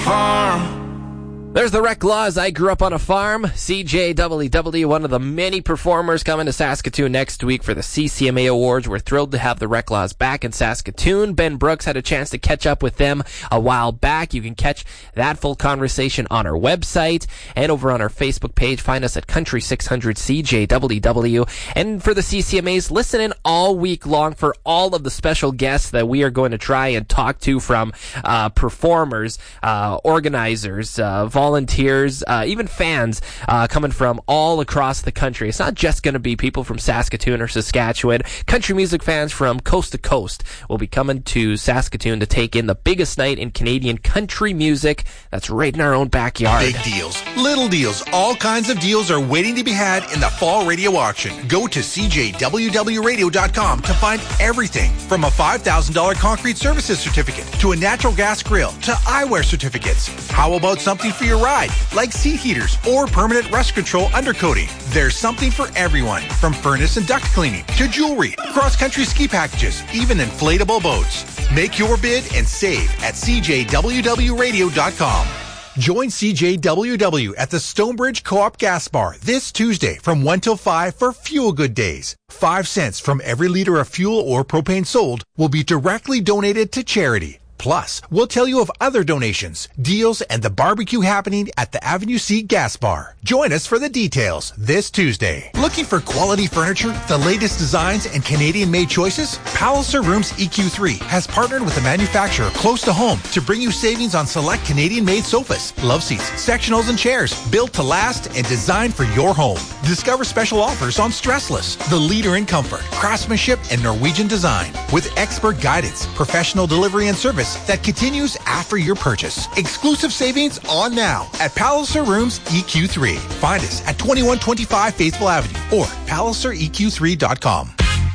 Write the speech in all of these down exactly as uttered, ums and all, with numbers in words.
Farm. There's the Rec Laws. I grew up on a farm. C J W W, one of the many performers coming to Saskatoon next week for the C C M A Awards. We're thrilled to have the Rec Laws back in Saskatoon. Ben Brooks had a chance to catch up with them a while back. You can catch that full conversation on our website and over on our Facebook page. Find us at Country six hundred C J W W. And for the C C M As, listen in all week long for all of the special guests that we are going to try and talk to, from uh, performers, uh, organizers, uh, volunteers, uh, even fans uh, coming from all across the country. It's not just going to be people from Saskatoon or Saskatchewan. Country music fans from coast to coast will be coming to Saskatoon to take in the biggest night in Canadian country music that's right in our own backyard. Big deals, little deals, all kinds of deals are waiting to be had in the fall radio auction. Go to C J W W radio dot com to find everything from a five thousand dollars concrete services certificate to a natural gas grill to eyewear certificates. How about something for your ride, like seat heaters or permanent rust control undercoating? There's something for everyone, from furnace and duct cleaning to jewelry, cross-country ski packages, even inflatable boats. Make your bid and save at C J W W radio dot com. Join C J W W at the Stonebridge Co-op Gas Bar this Tuesday from one till five for Fuel Good Days. Five cents from every liter of fuel or propane sold will be directly donated to charity. Plus, we'll tell you of other donations, deals, and the barbecue happening at the Avenue C Gas Bar. Join us for the details this Tuesday. Looking for quality furniture, the latest designs, and Canadian-made choices? Palliser Rooms E Q three has partnered with a manufacturer close to home to bring you savings on select Canadian-made sofas, love seats, sectionals, and chairs built to last and designed for your home. Discover special offers on Stressless, the leader in comfort, craftsmanship, and Norwegian design. With expert guidance, professional delivery, and service that continues after your purchase. Exclusive savings on now at Palliser Rooms E Q three. Find us at twenty-one twenty-five Faithful Avenue or palliser E Q three dot com.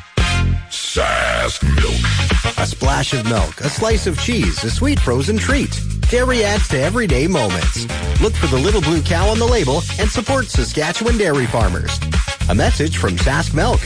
Sask Milk. A splash of milk, a slice of cheese, a sweet frozen treat. Dairy adds to everyday moments. Look for the little blue cow on the label and support Saskatchewan dairy farmers. A message from Sask Milk.